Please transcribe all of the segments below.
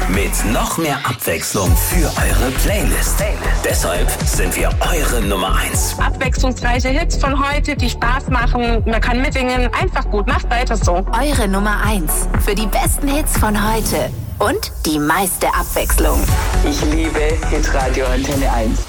Mit noch mehr Abwechslung für eure Playlist. Deshalb sind wir eure Nummer 1. Abwechslungsreiche Hits von heute, die Spaß machen. Man kann mitsingen. Einfach gut. Macht weiter so. Eure Nummer 1 für die besten Hits von heute. Und die meiste Abwechslung. Ich liebe Hitradio Antenne 1.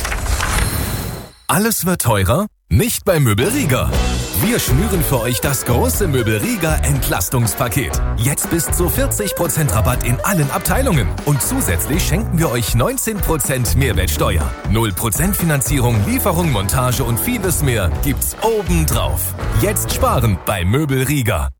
Alles wird teurer? Nicht bei Möbel Rieger. Wir schnüren für euch das große Möbel Rieger Entlastungspaket. Jetzt bis zu 40% Rabatt in allen Abteilungen. Und zusätzlich schenken wir euch 19% Mehrwertsteuer. 0% Finanzierung, Lieferung, Montage und vieles mehr gibt's obendrauf. Jetzt sparen bei Möbel Rieger.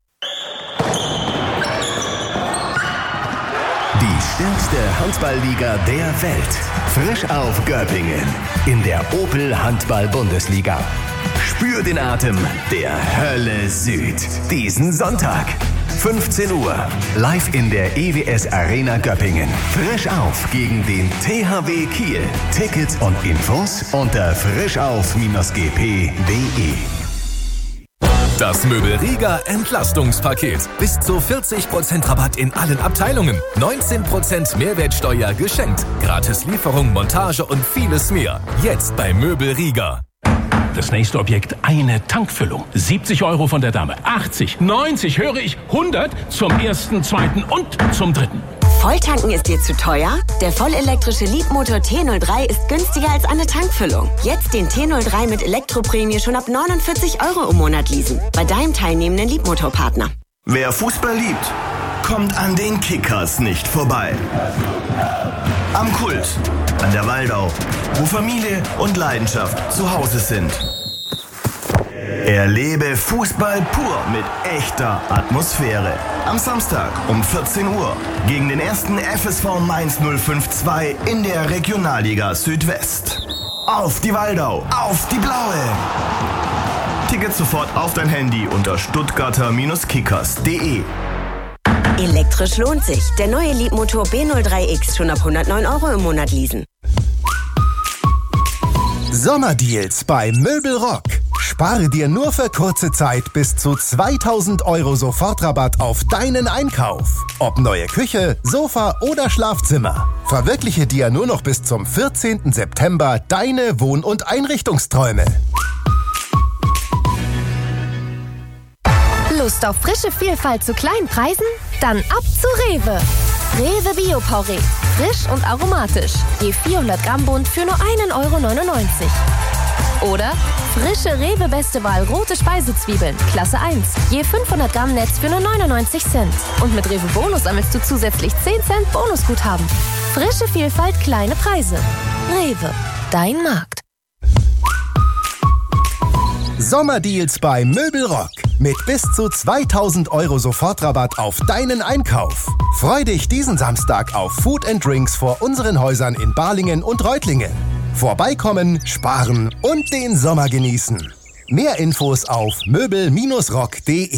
Die stärkste Handballliga der Welt. Frisch auf Göppingen. In der Opel Handball-Bundesliga. Spür den Atem der Hölle Süd. Diesen Sonntag. 15 Uhr. Live in der EWS Arena Göppingen. Frisch auf gegen den THW Kiel. Tickets und Infos unter frischauf-gp.de. Das Möbel Rieger Entlastungspaket. Bis zu 40% Rabatt in allen Abteilungen. 19% Mehrwertsteuer geschenkt. Gratis Lieferung, Montage und vieles mehr. Jetzt bei Möbel Rieger. Das nächste Objekt, eine Tankfüllung. 70 € von der Dame. 80, 90, höre ich, 100 zum ersten, zweiten und zum dritten. Volltanken ist dir zu teuer? Der vollelektrische Leapmotor T03 ist günstiger als eine Tankfüllung. Jetzt den T03 mit Elektroprämie schon ab 49 € im Monat leasen. Bei deinem teilnehmenden Leapmotor-Partner. Wer Fußball liebt, kommt an den Kickers nicht vorbei. Am Kult, an der Waldau, wo Familie und Leidenschaft zu Hause sind. Erlebe Fußball pur mit echter Atmosphäre. Am Samstag um 14 Uhr gegen den ersten FSV Mainz 052 in der Regionalliga Südwest. Auf die Waldau, auf die Blaue! Ticket sofort auf dein Handy unter stuttgarter-kickers.de. Elektrisch lohnt sich. Der neue Leapmotor B03X schon ab 109 € im Monat leasen. Sommerdeals bei Möbelrock. Spare dir nur für kurze Zeit bis zu 2.000 € Sofortrabatt auf deinen Einkauf. Ob neue Küche, Sofa oder Schlafzimmer. Verwirkliche dir nur noch bis zum 14. September deine Wohn- und Einrichtungsträume. Lust auf frische Vielfalt zu kleinen Preisen? Dann ab zu Rewe. Rewe Bio-Porree. Frisch und aromatisch. Je 400 Gramm Bund für nur 1,99 €. Oder frische Rewe Beste Wahl rote Speisezwiebeln, Klasse 1. Je 500 Gramm Netz für nur 99 Cent. Und mit Rewe Bonus sammelst du zusätzlich 10 Cent Bonusguthaben. Frische Vielfalt, kleine Preise. Rewe, dein Markt. Sommerdeals bei Möbelrock. Mit bis zu 2.000 € Sofortrabatt auf deinen Einkauf. Freu dich diesen Samstag auf Food & Drinks vor unseren Häusern in Balingen und Reutlingen. Vorbeikommen, sparen und den Sommer genießen. Mehr Infos auf möbel-rock.de.